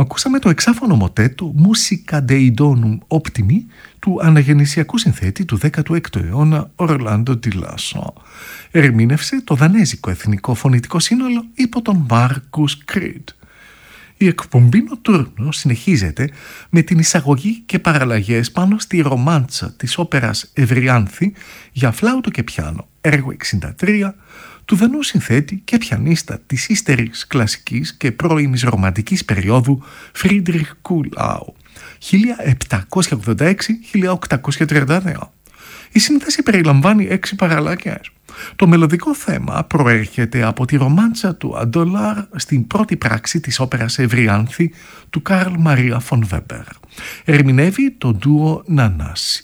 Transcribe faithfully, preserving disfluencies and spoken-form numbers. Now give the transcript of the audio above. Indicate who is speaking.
Speaker 1: Ακούσαμε το εξάφωνο μοτέτο «Musica dei Donum Optimi» του αναγεννησιακού συνθέτη του δέκατου έκτου αιώνα Orlando di Lasso. Ερμήνευσε το δανέζικο εθνικό φωνητικό σύνολο υπό τον Marcus Creed. Η εκπομπή Νοτούρνο συνεχίζεται με την εισαγωγή και παραλλαγές πάνω στη ρομάντσα της όπερας Ευριάνθη για φλάουτο και πιάνο, έργο εξήντα τρία, του δανού συνθέτη και πιανίστα της ύστερης κλασικής και πρώιμης ρομαντικής περίοδου Φρίντριχ Κούλαου, χίλια επτακόσια ογδόντα έξι με χίλια οκτακόσια τριάντα δύο. Η σύνθεση περιλαμβάνει έξι παραλλαγές. Το μελωδικό θέμα προέρχεται από τη ρομάντσα του Αντολάρ στην πρώτη πράξη της όπερας Ευριάνθη του Καρλ Μαρία φον Βέμπερ. Ερμηνεύει το ντουο Νανάση.